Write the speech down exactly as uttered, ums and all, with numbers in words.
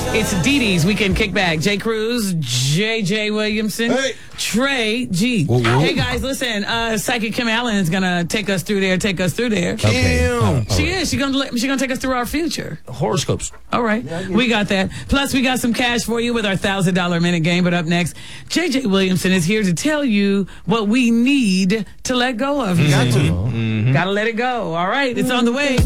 It's Dee Dee's Weekend Kickback. Jay Cruz, J J Williamson, hey. Trey G. Whoa, whoa. Hey, guys, listen. Uh, Psychic Kim Allen is going to take us through there, take us through there. Okay. Kim. She is. She's going to she's gonna take us through our future. Horoscopes. All right. We got that. Plus, we got some cash for you with our one thousand dollars minute game. But up next, J J Williamson is here to tell you what we need to let go of. Got to. Mm-hmm. Got to let it go. All right. It's on the way.